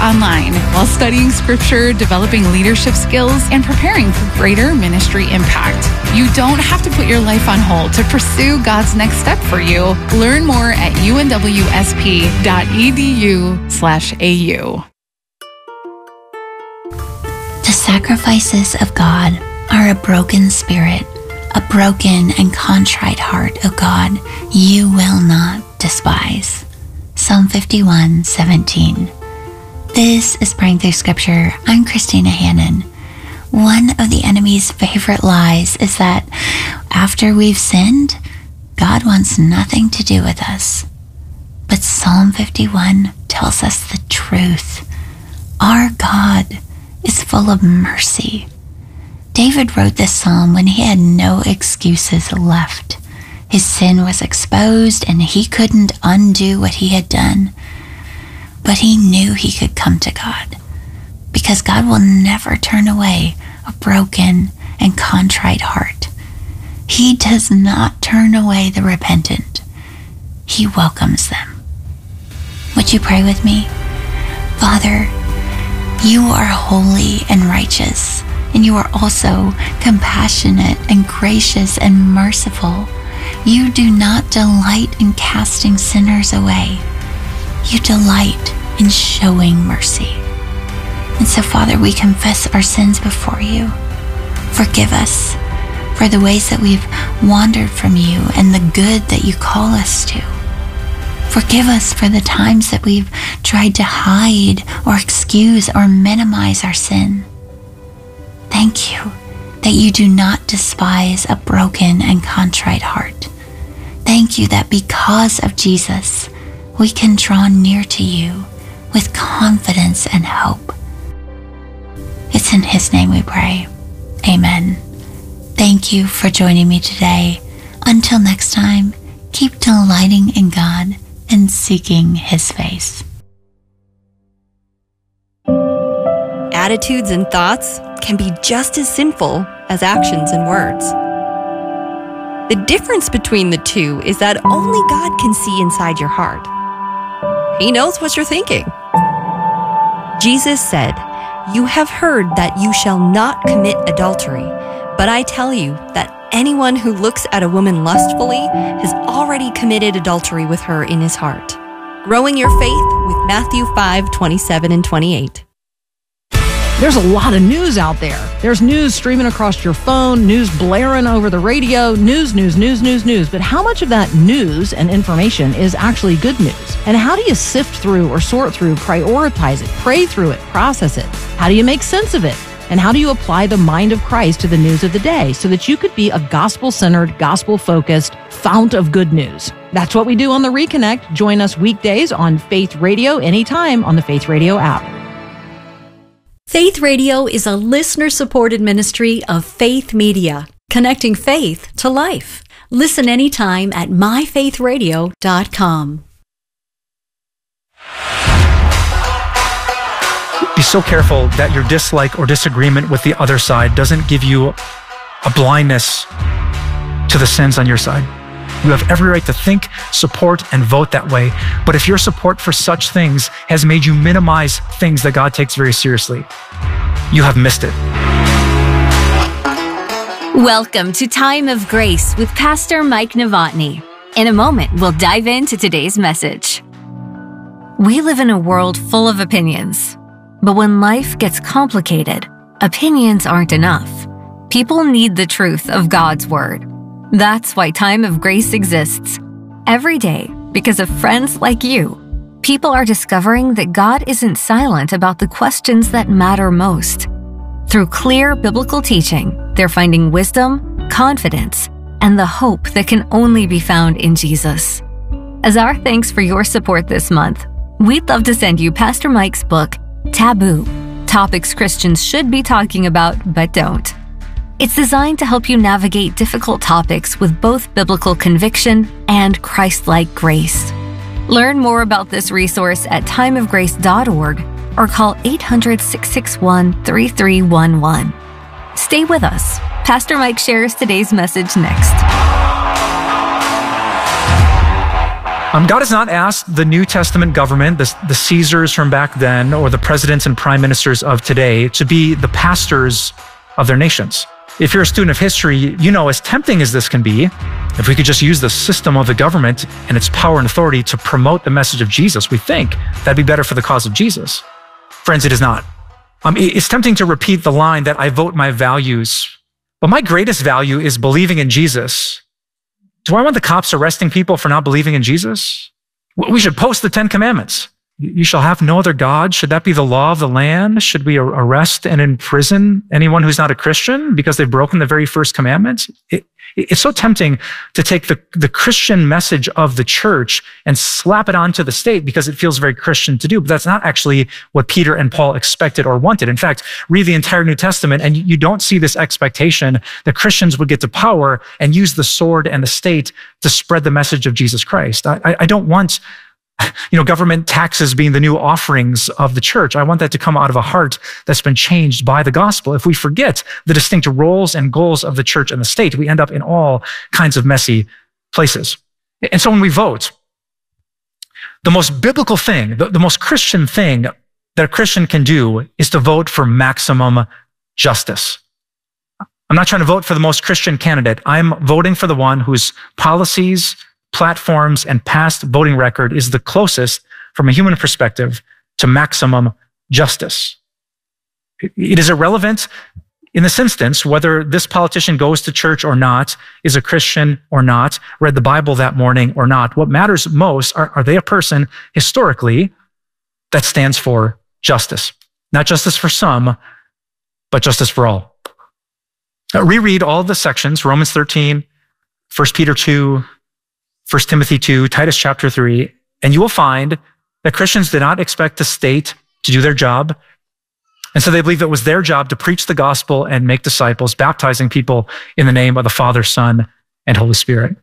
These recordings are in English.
online while studying scripture, developing leadership skills, and preparing for greater ministry impact. You don't have to put your life on hold to pursue God's next step for you. Learn more at unwsp.edu/au. The sacrifices of God are a broken spirit, a broken and contrite heart, O God, you will not despise. Psalm 51:17. This is Praying Through Scripture. I'm Christina Hannon. One of the enemy's favorite lies is that after we've sinned, God wants nothing to do with us. But Psalm 51 tells us the truth. Our God is full of mercy. David wrote this psalm when he had no excuses left. His sin was exposed and he couldn't undo what he had done. But he knew he could come to God because God will never turn away a broken and contrite heart. He does not turn away the repentant. He welcomes them. Would you pray with me? Father, you are holy and righteous, and you are also compassionate and gracious and merciful. You do not delight in casting sinners away. You delight in showing mercy. And so, Father, we confess our sins before you. Forgive us for the ways that we've wandered from you and the good that you call us to. Forgive us for the times that we've tried to hide or excuse or minimize our sin. Thank you that you do not despise a broken and contrite heart. Thank you that because of Jesus, we can draw near to you with confidence and hope. It's in his name we pray. Amen. Thank you for joining me today. Until next time, keep delighting in God and seeking his face. Attitudes and thoughts can be just as sinful as actions and words. The difference between the two is that only God can see inside your heart. He knows what you're thinking. Jesus said, "You have heard that you shall not commit adultery, but I tell you that anyone who looks at a woman lustfully has already committed adultery with her in his heart." Growing your faith with Matthew 5:27 and 28. There's a lot of news out there. There's news streaming across your phone, news blaring over the radio, news. But how much of that news and information is actually good news? And how do you sift through or sort through, prioritize it, pray through it, process it? How do you make sense of it? And how do you apply the mind of Christ to the news of the day so that you could be a gospel-centered, gospel-focused fount of good news? That's what we do on The Reconnect. Join us weekdays on Faith Radio anytime on the Faith Radio app. Faith Radio is a listener-supported ministry of Faith Media, connecting faith to life. Listen anytime at myfaithradio.com. Be so careful that your dislike or disagreement with the other side doesn't give you a blindness to the sins on your side. You have every right to think, support, and vote that way. But if your support for such things has made you minimize things that God takes very seriously, you have missed it. Welcome to Time of Grace with Pastor Mike Novotny. In a moment, we'll dive into today's message. We live in a world full of opinions. But when life gets complicated, opinions aren't enough. People need the truth of God's Word. That's why Time of Grace exists. Every day, because of friends like you, people are discovering that God isn't silent about the questions that matter most. Through clear biblical teaching, they're finding wisdom, confidence, and the hope that can only be found in Jesus. As our thanks for your support this month, we'd love to send you Pastor Mike's book, Taboo: Topics Christians Should Be Talking About But Don't. It's designed to help you navigate difficult topics with both biblical conviction and Christ-like grace. Learn more about this resource at timeofgrace.org or call 800-661-3311. Stay with us. Pastor Mike shares today's message next. God has not asked the New Testament government, the Caesars from back then, or the presidents and prime ministers of today to be the pastors of their nations. If you're a student of history, you know, as tempting as this can be, if we could just use the system of the government and its power and authority to promote the message of Jesus, we think that'd be better for the cause of Jesus. Friends, it is not. It's tempting to repeat the line that I vote my values, but my greatest value is believing in Jesus. Do I want the cops arresting people for not believing in Jesus? We should post the 10 Commandments. You shall have no other God. Should that be the law of the land? Should we arrest and imprison anyone who's not a Christian because they've broken the very first commandment? It's so tempting to take the Christian message of the church and slap it onto the state because it feels very Christian to do, but that's not actually what Peter and Paul expected or wanted. In fact, read the entire New Testament and you don't see this expectation that Christians would get to power and use the sword and the state to spread the message of Jesus Christ. I don't want government taxes being the new offerings of the church. I want that to come out of a heart that's been changed by the gospel. If we forget the distinct roles and goals of the church and the state, we end up in all kinds of messy places. And so when we vote, the most biblical thing, the most Christian thing that a Christian can do is to vote for maximum justice. I'm not trying to vote for the most Christian candidate. I'm voting for the one whose policies, platforms, and past voting record is the closest from a human perspective to maximum justice. It is irrelevant in this instance whether this politician goes to church or not, is a Christian or not, read the Bible that morning or not. What matters most are they a person historically that stands for justice? Not justice for some, but justice for all. Reread all the sections, Romans 13, 1 Peter 2, 1 Timothy 2, Titus chapter 3, and you will find that Christians did not expect the state to do their job. And so they believed it was their job to preach the gospel and make disciples, baptizing people in the name of the Father, Son, and Holy Spirit.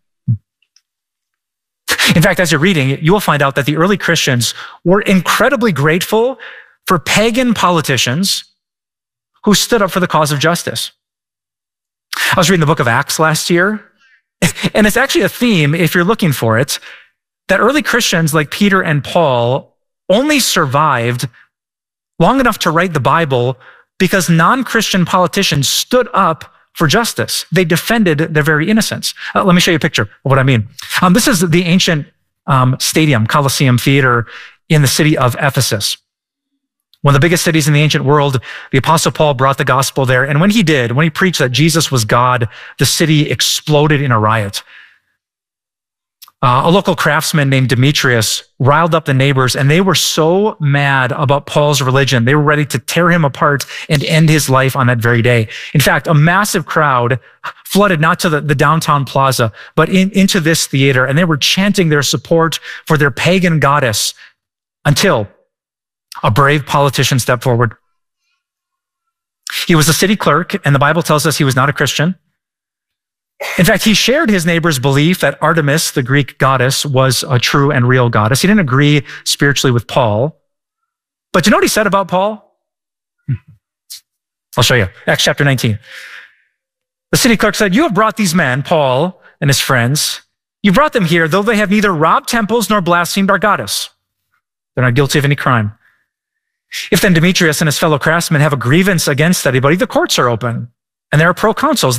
In fact, as you're reading, you will find out that the early Christians were incredibly grateful for pagan politicians who stood up for the cause of justice. I was reading the book of Acts last year, and it's actually a theme, if you're looking for it, that early Christians like Peter and Paul only survived long enough to write the Bible because non-Christian politicians stood up for justice. They defended their very innocence. Let me show you a picture of what I mean. This is the ancient stadium, Colosseum Theater in the city of Ephesus. One of the biggest cities in the ancient world. The Apostle Paul brought the gospel there. And when he preached that Jesus was God, the city exploded in a riot. A local craftsman named Demetrius riled up the neighbors, and they were so mad about Paul's religion, they were ready to tear him apart and end his life on that very day. In fact, a massive crowd flooded not to the downtown plaza, but into this theater, and they were chanting their support for their pagan goddess until a brave politician stepped forward. He was a city clerk, and the Bible tells us he was not a Christian. In fact, he shared his neighbor's belief that Artemis, the Greek goddess, was a true and real goddess. He didn't agree spiritually with Paul. But do you know what he said about Paul? I'll show you. Acts chapter 19. The city clerk said, "You have brought these men, Paul and his friends, you brought them here, though they have neither robbed temples nor blasphemed our goddess. They're not guilty of any crime. If then Demetrius and his fellow craftsmen have a grievance against anybody, the courts are open, and there are proconsuls.